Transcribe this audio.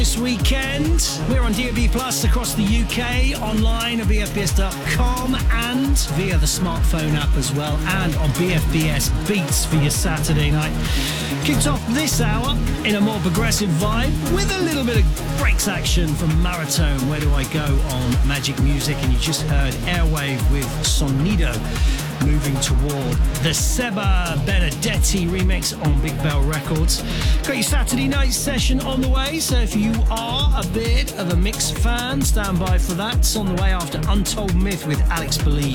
This weekend, we're on DAB Plus across the UK, online at bfbs.com and via the smartphone app as well, and on BFBS Beats for your Saturday night. Kicked off this hour in a more progressive vibe with a little bit of breaks action from Maratone, Where Do I Go on Magic Music, and you just heard Airwave with Sonido, moving toward the Seba Benedetti remix on Big Bell Records. Got your Saturday night session on the way, so if you are a bit of a mix fan, stand by for that. It's on the way after Untold Myth with Alex Believe.